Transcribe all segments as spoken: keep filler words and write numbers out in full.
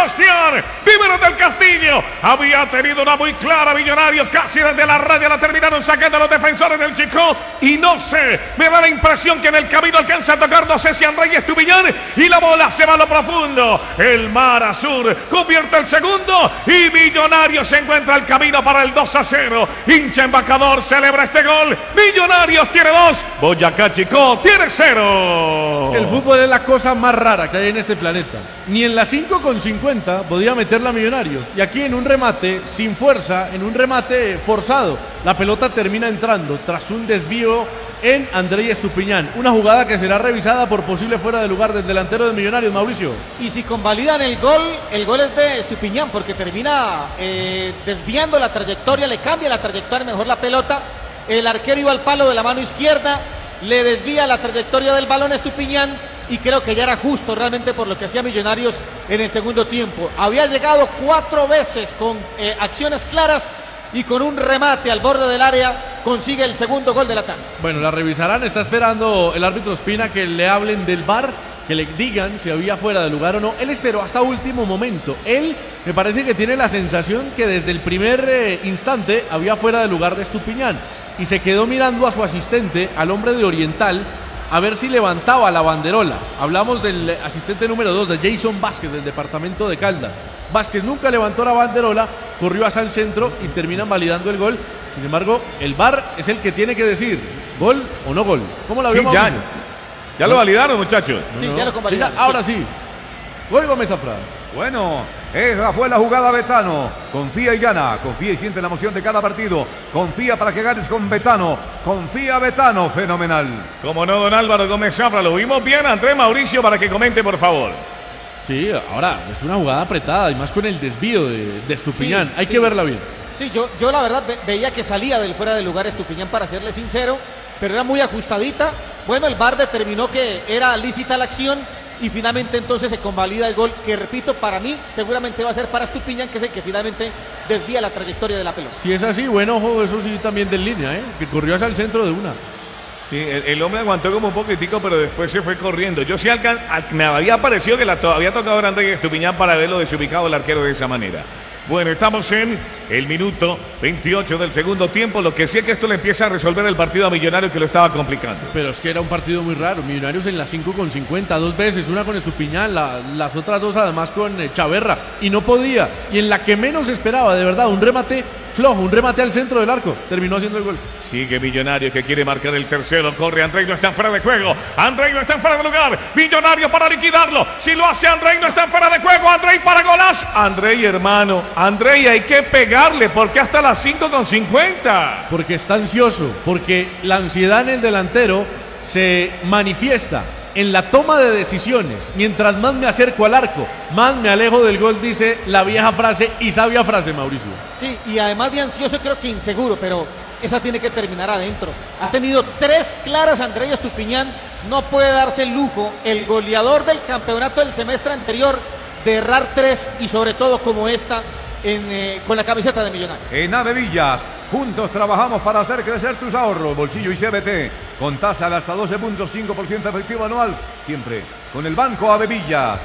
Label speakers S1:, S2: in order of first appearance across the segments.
S1: Sebastián Víveros del Castillo. Había tenido una muy clara Millonarios, casi desde la raya la terminaron sacando los defensores del Chico. Y no sé, me da la impresión que en el camino alcanza a tocar, no sé si Andrés Estupiñán, y la bola se va a lo profundo. El Mar Azul convierte el segundo y Millonarios se encuentra el camino para el dos a cero. Hincha embajador celebra este gol. Millonarios tiene dos, Boyacá Chico tiene cero.
S2: El fútbol es la cosa más rara que hay en este planeta. Ni en la cinco con cincuenta podía meterla Millonarios. Y aquí en un remate sin fuerza, en un remate forzado, la pelota termina entrando tras un desvío en Andrés Estupiñán. Una jugada que será revisada por posible fuera de lugar del delantero de Millonarios, Mauricio.
S3: Y si convalidan el gol, el gol es de Estupiñán, porque termina eh, desviando la trayectoria, le cambia la trayectoria, mejor la pelota. El arquero iba al palo de la mano izquierda, le desvía la trayectoria del balón a Estupiñán, y creo que ya era justo realmente por lo que hacía Millonarios en el segundo tiempo. Había llegado cuatro veces con eh, acciones claras, y con un remate al borde del área consigue el segundo gol de la tarde.
S2: Bueno, la revisarán, está esperando el árbitro Espina que le hablen del V A R, que le digan si había fuera de lugar o no. Él esperó hasta último momento. Él me parece que tiene la sensación que desde el primer eh, instante había fuera de lugar de Estupiñán, y se quedó mirando a su asistente, al hombre de Oriental, a ver si levantaba la banderola. Hablamos del asistente número dos, de Jason Vázquez, del departamento de Caldas. Vázquez nunca levantó la banderola, corrió hacia el centro y terminan validando el gol. Sin embargo, el V A R es el que tiene que decir gol o no gol. ¿Cómo la vio,
S1: sí, ya, ya lo validaron, muchachos.
S3: Sí,
S2: no, no.
S3: ya lo convalidaron.
S2: Ya, ahora sí. sí. Gol Gómez Zafra.
S4: Bueno, esa fue la jugada, Betano. Confía y gana, confía y siente la emoción de cada partido. Confía para que ganes con Betano. Confía, Betano, fenomenal.
S1: Como no, don Álvaro Gómez Zafra, lo vimos bien. Andrés Mauricio, para que comente, por favor.
S2: Sí, ahora es una jugada apretada y más con el desvío de, de Estupiñán. Sí, Hay sí. que verla bien.
S3: Sí, yo, yo la verdad ve, veía que salía del fuera de lugar Estupiñán, para serle sincero, pero era muy ajustadita. Bueno, el V A R determinó que era lícita la acción y finalmente entonces se convalida el gol, que repito, para mí seguramente va a ser para Estupiñán, que es el que finalmente desvía la trayectoria de la pelota.
S2: Si es así, bueno, ojo, eso sí también de línea, ¿eh? Que corrió hacia el centro de una.
S1: Sí, el, el hombre aguantó como un poquitico, pero después se fue corriendo. Yo sí alcan, me había parecido que la había tocado Andrés Estupiñán para verlo desubicado el arquero de esa manera. Bueno, estamos en el minuto veintiocho del segundo tiempo. Lo que sí es que esto le empieza a resolver el partido a Millonarios, que lo estaba complicando.
S2: Pero es que era un partido muy raro. Millonarios en la cinco con cincuenta, dos veces, una con Estupiñán, la, las otras dos además con eh, Chaverra, y no podía. Y en la que menos esperaba, de verdad, un remate flojo, un remate al centro del arco, terminó haciendo el gol.
S1: Sigue Millonarios, que quiere marcar el tercero. Corre Andrés, no está fuera de juego. Andrés no está fuera de lugar. Millonarios para liquidarlo. Si lo hace Andrés, no está fuera de juego. Andrés para golazo. Andrés, hermano, Andrés, hay que pegarle, porque hasta las cinco con cincuenta.
S2: Porque está ansioso, porque la ansiedad en el delantero se manifiesta en la toma de decisiones. Mientras más me acerco al arco, más me alejo del gol, dice la vieja frase y sabia frase, Mauricio.
S3: Sí, y además de ansioso, creo que inseguro, pero esa tiene que terminar adentro. Ha tenido tres claras Andrés Estupiñán, no puede darse el lujo, el goleador del campeonato del semestre anterior, de errar tres, y sobre todo como esta, en, eh, con la camiseta de Millonarios.
S4: En Avevillas, juntos trabajamos para hacer crecer tus ahorros, bolsillo y C B T, con tasa de hasta doce punto cinco por ciento efectivo anual, siempre con el Banco Avevillas.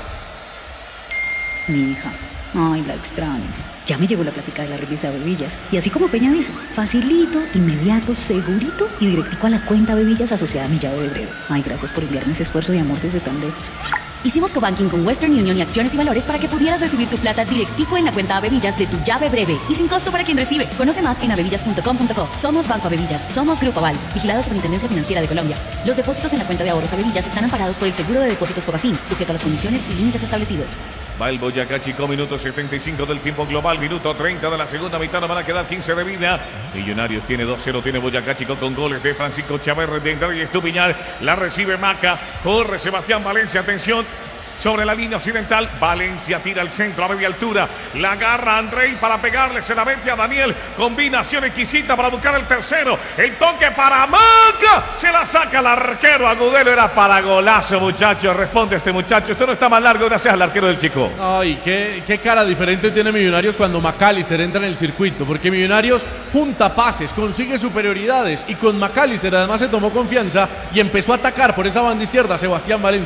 S5: Mi hija, ay, la extraño. Ya me llegó la plática de la revista Avevillas. Y así como Peña dice, facilito, inmediato, segurito y directico a la cuenta Avevillas asociada a mi llave de breve. Ay, gracias por enviarme ese esfuerzo de amor desde tan lejos.
S6: Hicimos cobanking con Western Union y Acciones y Valores para que pudieras recibir tu plata directico en la cuenta Avevillas de tu llave breve y sin costo para quien recibe. Conoce más en avevillas punto com punto co. Somos Banco Avevillas, somos Grupo Aval, vigilado Superintendencia Financiera de Colombia. Los depósitos en la cuenta de ahorros Avevillas están amparados por el seguro de depósitos Cobafin, sujeto a las condiciones y límites establecidos.
S1: Va el Boyacá Chico, minuto setenta y cinco del tiempo global, minuto treinta de la segunda mitad, nos van a quedar quince de vida. Millonarios tiene dos cero, tiene Boyacá Chico con goles de Francisco Chaverra, de Andrés Estupiñán, la recibe Maca, corre Sebastián Valencia, atención. Sobre la línea occidental, Valencia tira al centro a media altura, la agarra Andrei para pegarle, se la mete a Daniel, combinación exquisita para buscar el tercero, el toque para Maca, se la saca el arquero Agudelo, era para golazo, muchachos, responde este muchacho, esto no está más largo gracias al arquero del Chico.
S2: Ay, qué, qué cara diferente tiene Millonarios cuando McAllister entra en el circuito, porque Millonarios junta pases, consigue superioridades, y con McAllister además se tomó confianza y empezó a atacar por esa banda izquierda Sebastián Valencia.